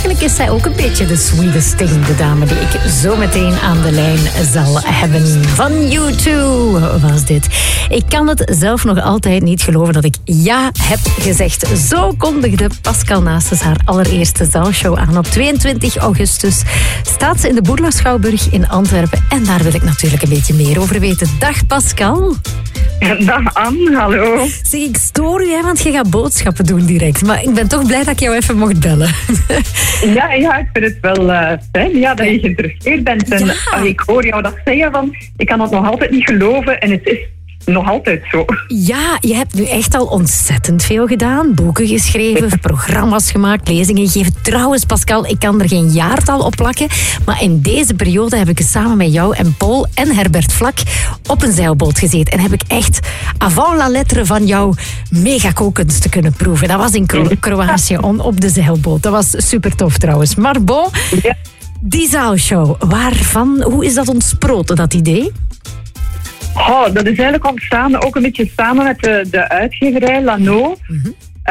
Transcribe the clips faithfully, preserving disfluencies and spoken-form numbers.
eigenlijk is zij ook een beetje de sweetest thing, de dame die ik zo meteen aan de lijn zal hebben. Van U twee was dit. Ik kan het zelf nog altijd niet geloven dat ik ja heb gezegd. Zo kondigde Pascal Naessens haar allereerste zaalshow aan. Op tweeëntwintig augustus staat ze in de Boerla-Schouwburg in Antwerpen. En daar wil ik natuurlijk een beetje meer over weten. Dag Pascal. Dag Anne, hallo. Zeg, ik stoor u, hè, want je gaat boodschappen doen direct. Maar ik ben toch blij dat ik jou even mocht bellen. Ja, ja, ik vind het wel uh, fijn ja, dat je geïnteresseerd bent. En ja. Ik hoor jou dat zeggen van, ik kan het nog altijd niet geloven en het is nog altijd zo. Ja, je hebt nu echt al ontzettend veel gedaan. Boeken geschreven, programma's gemaakt, lezingen gegeven. Trouwens, Pascal, ik kan er geen jaartal op plakken. Maar in deze periode heb ik samen met jou en Paul en Herbert Vlak op een zeilboot gezeten. En heb ik echt avant la lettre van jouw megakookkunsten kunnen proeven. Dat was in Kro- Kroatië op de zeilboot. Dat was super tof trouwens. Maar bon, die zaalshow, waarvan, hoe is dat ontsproten, dat idee? Oh, dat is eigenlijk ontstaan, ook een beetje samen met de, de uitgeverij Lano. Mm-hmm.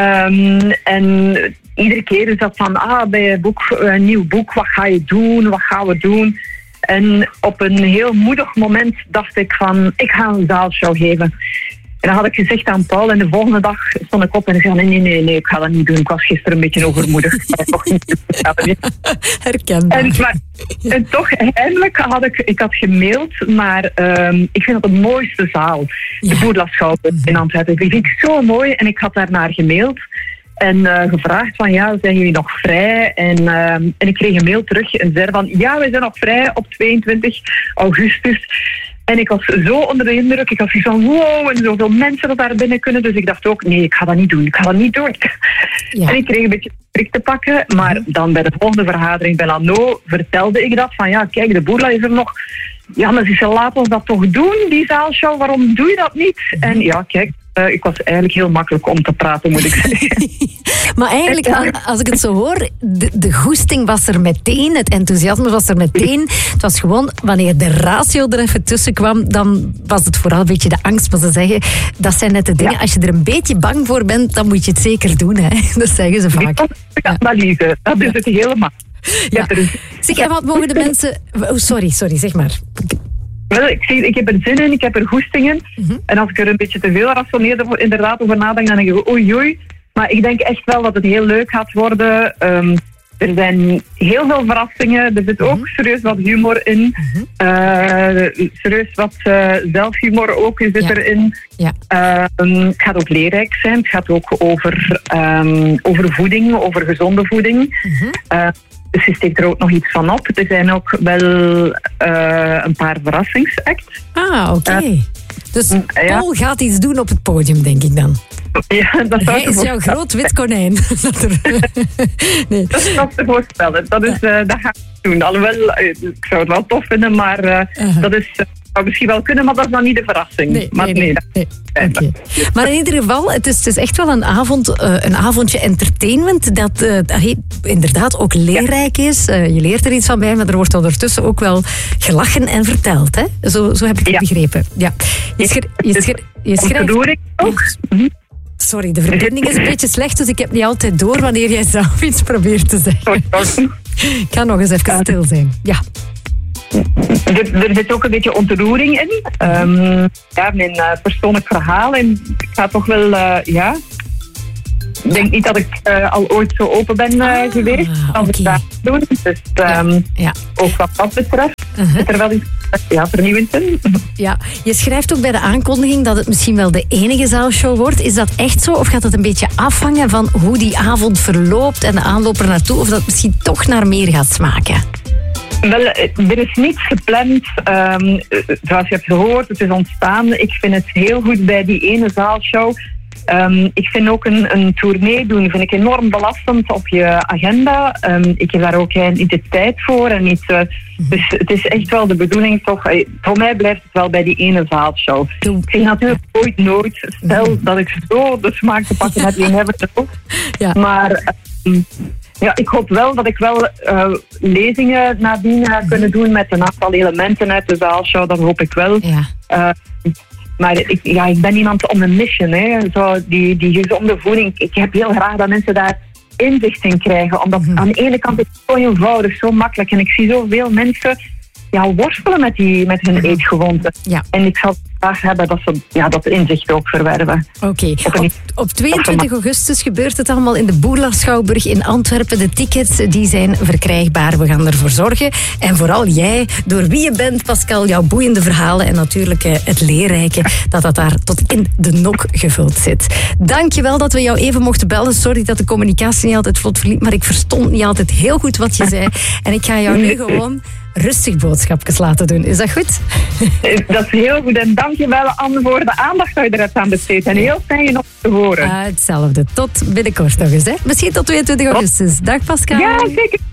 Um, en iedere keer is dat van, ah, bij een, boek, een nieuw boek, wat ga je doen, wat gaan we doen? En op een heel moedig moment dacht ik van, ik ga een zaalshow geven. En dan had ik gezegd aan Paul en de volgende dag stond ik op en ik zei, nee, nee, nee, nee, ik ga dat niet doen. Ik was gisteren een beetje overmoedig. Ik ga het toch niet doen. Herkenbaar. En, maar, en toch, eindelijk had ik, ik had gemaild, maar um, ik vind dat de mooiste zaal. Ja. De Boerla-Schouwburg in Antwerpen. Die vind ik zo mooi en ik had daarnaar gemaild. En uh, gevraagd van, ja, zijn jullie nog vrij? En, uh, en ik kreeg een mail terug en zei van, ja, wij zijn nog vrij op tweeëntwintig augustus. En ik was zo onder de indruk. Ik had zoiets van, wow, en zoveel mensen dat daar binnen kunnen. Dus ik dacht ook, nee, ik ga dat niet doen. Ik ga dat niet doen. Ja. En ik kreeg een beetje schrik te pakken. Maar dan bij de volgende vergadering bij Lano vertelde ik dat. Van ja, kijk, de Boerla is er nog. Ja, maar ze laten ons dat toch doen, die zaalshow. Waarom doe je dat niet? En ja, kijk. Uh, ik was eigenlijk heel makkelijk om te praten, moet ik zeggen. Maar eigenlijk, als ik het zo hoor, de, de goesting was er meteen, het enthousiasme was er meteen. Het was gewoon, wanneer de ratio er even tussen kwam, dan was het vooral een beetje de angst. Maar ze zeggen, dat zijn net de dingen, ja. Als je er een beetje bang voor bent, dan moet je het zeker doen. Hè? Dat zeggen ze vaak. Ja, analyse, dat is het helemaal. Ja. Zeg, en wat mogen de mensen... Oh, sorry, sorry, zeg maar. Wel, ik, zeg, ik heb er zin in, ik heb er goesting in. Mm-hmm. En als ik er een beetje te veel rationeer inderdaad over nadenk, dan denk ik oei oei. Maar ik denk echt wel dat het heel leuk gaat worden. Um, er zijn heel veel verrassingen. Er zit ook mm-hmm. serieus wat humor in. Mm-hmm. Uh, serieus wat uh, zelfhumor ook zit ja. erin. Ja. Um, het gaat ook leerrijk zijn. Het gaat ook over, um, over voeding, over gezonde voeding. Mm-hmm. Uh, Dus je steekt er ook nog iets van op. Er zijn ook wel uh, een paar verrassingsacts. Ah, oké. Okay. Uh, dus Paul ja. gaat iets doen op het podium, denk ik dan. Ja, dat Hij is jouw groot wit konijn. Nee. Dat is nog te voorstellen. Dat, is, uh, dat ga ik doen. Alhoewel, uh, ik zou het wel tof vinden, maar uh, uh-huh. dat is... Uh, zou misschien wel kunnen, maar dat is dan niet de verrassing. Nee, maar, nee, nee, nee. nee. Okay. Maar in ieder geval, het is, het is echt wel een, avond, uh, een avondje entertainment dat uh, hey, inderdaad ook leerrijk is. Uh, je leert er iets van bij, maar er wordt ondertussen ook wel gelachen en verteld. Hè? Zo, zo heb ik het ja. begrepen. Ja. Je, schri- je, schri- je schrijft... ook. Sorry, de verbinding is een beetje slecht, dus ik heb niet altijd door wanneer jij zelf iets probeert te zeggen. Ik ga nog eens even stil zijn. Ja. Er, er zit ook een beetje ontroering in. Um, ja, mijn uh, persoonlijk verhaal. En ik ga toch wel, uh, ja... Ik denk niet dat ik uh, al ooit zo open ben uh, ah, geweest als ik dat doen. Dus um, ja, ja. ook wat dat betreft uh-huh. zit er wel iets ja, vernieuwend in. Ja, je schrijft ook bij de aankondiging dat het misschien wel de enige zaalshow wordt. Is dat echt zo? Of gaat het een beetje afhangen van hoe die avond verloopt en de aanloop er naartoe? Of dat het misschien toch naar meer gaat smaken? Wel, er is niets gepland. Um, zoals je hebt gehoord, het is ontstaan. Ik vind het heel goed bij die ene zaalshow. Um, ik vind ook een, een tournee doen vind ik enorm belastend op je agenda. Um, ik heb daar ook niet de tijd voor. En niet, uh, dus het is echt wel de bedoeling toch... Uh, voor mij blijft het wel bij die ene zaalshow. Ik zeg natuurlijk ooit nooit... Stel dat ik zo de smaak te pakken heb, die hebben het ook. Ja. Maar... Um, Ja, ik hoop wel dat ik wel uh, lezingen nadien ga kunnen doen met een aantal elementen uit de zaalshow. Dat hoop ik wel. Ja. Uh, maar ik, ja, ik ben iemand on a mission. Hè. Zo, die, die gezonde voeding. Ik heb heel graag dat mensen daar inzicht in krijgen. Omdat mm-hmm. aan de ene kant is het zo eenvoudig, zo makkelijk. En ik zie zoveel mensen ja, worstelen met, die, met hun eetgewoonten. Ja. En ik zou graag hebben dat ze ja, dat inzicht ook verwerven. Oké. Okay. Op, op, op tweeëntwintig augustus gebeurt het allemaal in de Boerla Schouwburg in Antwerpen. De tickets die zijn verkrijgbaar. We gaan ervoor zorgen. En vooral jij, door wie je bent, Pascal, jouw boeiende verhalen en natuurlijk uh, het leerrijke, dat dat daar tot in de nok gevuld zit. Dankjewel dat we jou even mochten bellen. Sorry dat de communicatie niet altijd vlot verliep, maar ik verstond niet altijd heel goed wat je zei. En ik ga jou nu gewoon rustig boodschapjes laten doen. Is dat goed? Dat is heel goed. En dankjewel, Anne, voor de aandacht dat je er hebt aan besteed. En heel fijn je nog te horen. Uh, hetzelfde. Tot binnenkort nog eens. Hè? Misschien tot tweeëntwintig augustus. Dag Pascal. Ja, zeker.